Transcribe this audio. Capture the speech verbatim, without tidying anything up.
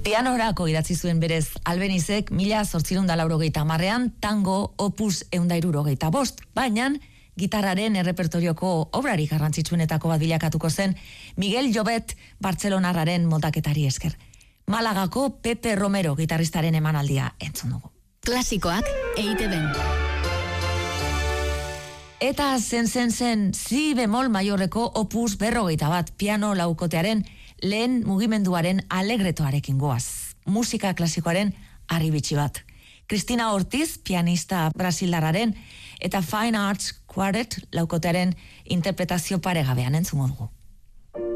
Pianorako idatzi zuen berez Albenizek mila zortziehun eta laurogeita hamarrean tango opus ehun eta hirurogeita bost, baina gitarraren errepertorioko obrari garrantzitsuenetako bat bilakatuko zen Miguel Llobet Bartzelonarraren moldaketari esker. Malagako Pepe Romero gitarristaren emanaldia entzun dugu. Klasikoak E I TeBen. Eta zen zen zen si bemol maiorreko opus berrogeita bat piano laukotearen lehen mugimenduaren alegretoarekin goaz. Musika klasikoaren harribitxi bat. Cristina Ortiz, pianista brasildarraren, eta Fine Arts Quartet laukotearen interpretazio paregabean entzungo dugu.